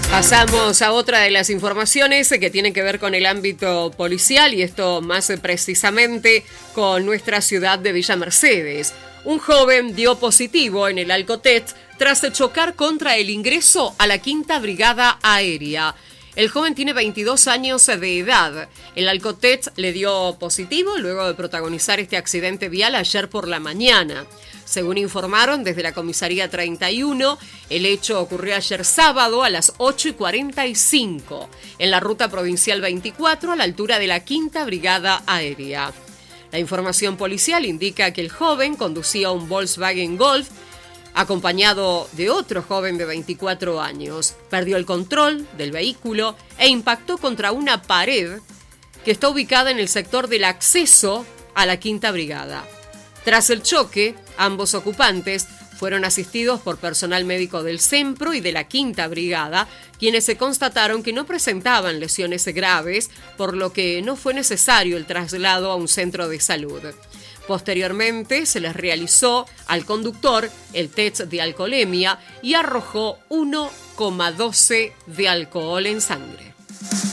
Pasamos a otra de las informaciones que tienen que ver con el ámbito policial y esto más precisamente con nuestra ciudad de Villa Mercedes. Un joven dio positivo en el Alcotet tras chocar contra el ingreso a la 5ª Brigada Aérea. El joven tiene 22 años de edad. El Alcotet le dio positivo luego de protagonizar este accidente vial ayer por la mañana. Según informaron desde la comisaría 31, el hecho ocurrió ayer sábado a las 8:45 en la ruta provincial 24 a la altura de la 5ª Brigada Aérea. La información policial indica que el joven conducía un Volkswagen Golf acompañado de otro joven de 24 años. Perdió el control del vehículo e impactó contra una pared que está ubicada en el sector del acceso a la 5ª Brigada. Tras el choque, ambos ocupantes fueron asistidos por personal médico del SEMPRO y de la 5ª Brigada, quienes se constataron que no presentaban lesiones graves, por lo que no fue necesario el traslado a un centro de salud. Posteriormente se les realizó al conductor el test de alcoholemia y arrojó 1,12 de alcohol en sangre.